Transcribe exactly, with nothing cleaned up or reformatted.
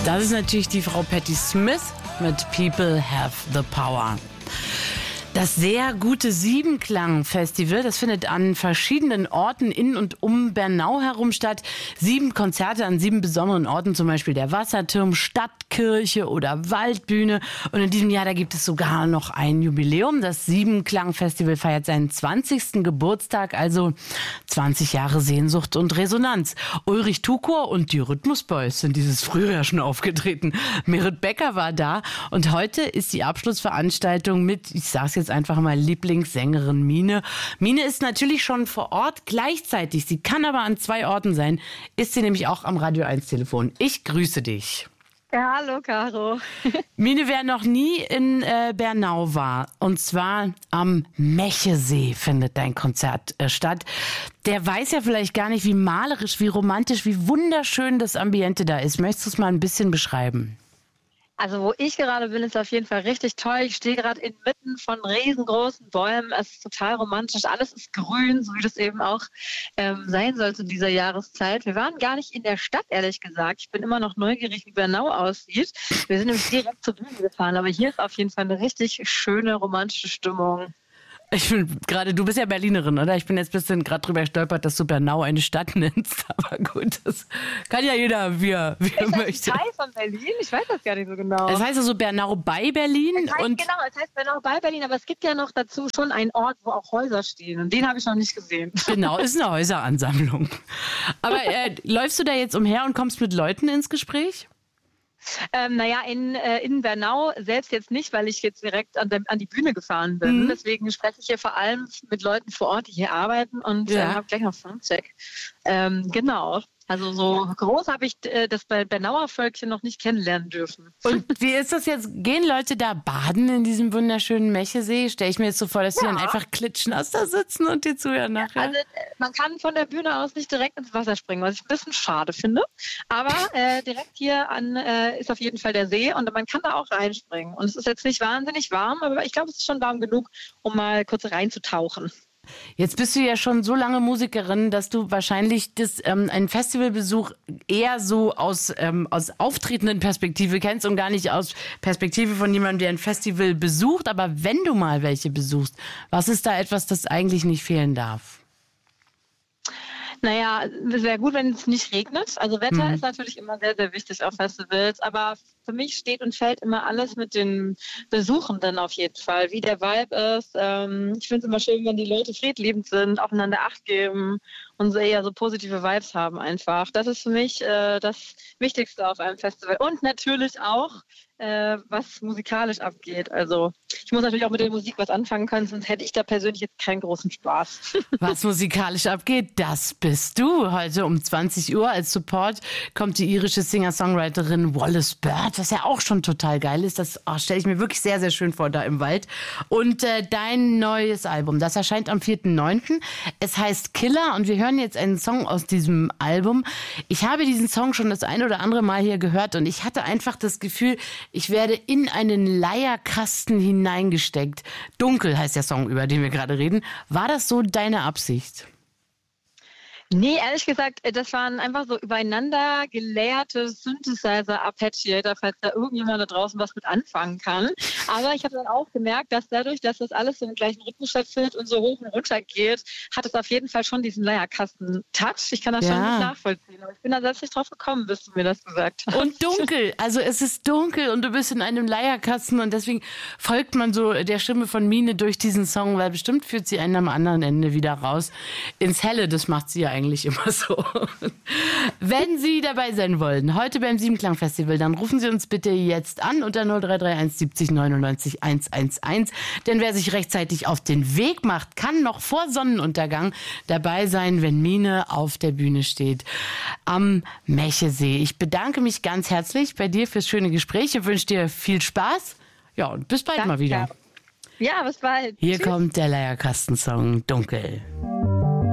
Das ist natürlich die Frau Patti Smith mit People Have the Power. Das sehr gute Siebenklang-Festival, das findet an verschiedenen Orten in und um Bernau herum statt. Sieben Konzerte an sieben besonderen Orten, zum Beispiel der Wasserturm, Stadtkirche oder Waldbühne. Und in diesem Jahr, da gibt es sogar noch ein Jubiläum. Das Siebenklang-Festival feiert seinen zwanzigsten Geburtstag, also zwanzig Jahre Sehnsucht und Resonanz. Ulrich Tukur und die Rhythmus Boys sind dieses Frühjahr schon aufgetreten. Merit Becker war da und heute ist die Abschlussveranstaltung mit, ich sag's jetzt einfach mal, Lieblingssängerin Mine. Mine ist natürlich schon vor Ort, gleichzeitig, sie kann aber an zwei Orten sein, ist sie nämlich auch am Radio eins Telefon. Ich grüße dich. Ja, hallo Caro. Mine, wer noch nie in äh, Bernau war, und zwar am Mechesee findet dein Konzert äh, statt, der weiß ja vielleicht gar nicht, wie malerisch, wie romantisch, wie wunderschön das Ambiente da ist. Möchtest du es mal ein bisschen beschreiben? Also wo ich gerade bin, ist auf jeden Fall richtig toll. Ich stehe gerade inmitten von riesengroßen Bäumen. Es ist total romantisch. Alles ist grün, so wie das eben auch ähm, sein soll zu dieser Jahreszeit. Wir waren gar nicht in der Stadt, ehrlich gesagt. Ich bin immer noch neugierig, wie Bernau aussieht. Wir sind nämlich direkt zur Bühne gefahren. Aber hier ist auf jeden Fall eine richtig schöne, romantische Stimmung. Ich bin gerade, du bist ja Berlinerin, oder? Ich bin jetzt ein bisschen gerade drüber gestolpert, dass du Bernau eine Stadt nennst. Aber gut, das kann ja jeder, wie er, wie er möchte. Ist das ein Teil von Berlin? Ich weiß das gar nicht so genau. Es heißt also Bernau bei Berlin. Es heißt, und genau, es heißt Bernau bei Berlin, aber es gibt ja noch dazu schon einen Ort, wo auch Häuser stehen. Und den habe ich noch nicht gesehen. Genau, ist eine Häuseransammlung. Aber äh, läufst du da jetzt umher und kommst mit Leuten ins Gespräch? Ähm, naja, in, äh, in Bernau selbst jetzt nicht, weil ich jetzt direkt an, der, an die Bühne gefahren bin. Mhm. Deswegen spreche ich hier vor allem mit Leuten vor Ort, die hier arbeiten und ja. äh, habe gleich noch Soundcheck. Ähm, genau. Also so groß habe ich äh, das bei Bernauer Völkchen noch nicht kennenlernen dürfen. Und wie ist das jetzt? Gehen Leute da baden in diesem wunderschönen Mechesee? Stelle ich mir jetzt so vor, dass ja. die dann einfach klitschnass da sitzen und dir zuhören nachher? Also man kann von der Bühne aus nicht direkt ins Wasser springen, was ich ein bisschen schade finde. Aber äh, direkt hier an äh, ist auf jeden Fall der See und man kann da auch reinspringen. Und es ist jetzt nicht wahnsinnig warm, aber ich glaube, es ist schon warm genug, um mal kurz reinzutauchen. Jetzt bist du ja schon so lange Musikerin, dass du wahrscheinlich das, ähm, einen Festivalbesuch eher so aus, ähm, aus auftretenden Perspektive kennst und gar nicht aus Perspektive von jemandem, der ein Festival besucht. Aber wenn du mal welche besuchst, was ist da etwas, das eigentlich nicht fehlen darf? Naja, es wäre gut, wenn es nicht regnet. Also Wetter mhm. ist natürlich immer sehr, sehr wichtig auf Festivals. Aber für mich steht und fällt immer alles mit den Besuchenden auf jeden Fall. Wie der Vibe ist. Ähm, ich finde es immer schön, wenn die Leute friedliebend sind, aufeinander Acht geben und so eher so positive Vibes haben einfach. Das ist für mich äh, das Wichtigste auf einem Festival. Und natürlich auch, äh, was musikalisch abgeht. Also ich muss natürlich auch mit der Musik was anfangen können, sonst hätte ich da persönlich jetzt keinen großen Spaß. Was musikalisch abgeht, das bist du. Heute um zwanzig Uhr als Support kommt die irische Singer-Songwriterin Wallis Bird, was ja auch schon total geil ist. Das oh, stelle ich mir wirklich sehr, sehr schön vor da im Wald. Und äh, dein neues Album, das erscheint am vierten neunten Es heißt Killer und wir hören jetzt einen Song aus diesem Album. Ich habe diesen Song schon das ein oder andere Mal hier gehört und ich hatte einfach das Gefühl, ich werde in einen Leierkasten hineingesteckt. Dunkel heißt der Song, über den wir gerade reden. War das so deine Absicht? Nee, ehrlich gesagt, das waren einfach so übereinander gelayerte Synthesizer-Arpeggiator, falls da irgendjemand da draußen was mit anfangen kann. Aber ich habe dann auch gemerkt, dass dadurch, dass das alles so im gleichen Rhythmus stattfindet und so hoch und runter geht, hat es auf jeden Fall schon diesen Leierkasten-Touch. Ich kann das ja. schon nicht nachvollziehen. Aber ich bin da selbst nicht drauf gekommen, bis du mir das gesagt hast. Und dunkel. Also es ist dunkel und du bist in einem Leierkasten und deswegen folgt man so der Stimme von Mine durch diesen Song, weil bestimmt führt sie einen am anderen Ende wieder raus ins Helle. Das macht sie ja eigentlich immer so. Wenn Sie dabei sein wollen, heute beim Siebenklang-Festival, dann rufen Sie uns bitte jetzt an unter null drei drei eins siebzig neunundneunzig hundertelf. Denn wer sich rechtzeitig auf den Weg macht, kann noch vor Sonnenuntergang dabei sein, wenn Mine auf der Bühne steht am Mechesee. Ich bedanke mich ganz herzlich bei dir fürs schöne Gespräch. Ich wünsche dir viel Spaß. Ja, und bis bald Danke. mal wieder. Ja, bis bald. Hier Tschüss. kommt der Leierkasten-Song Dunkel.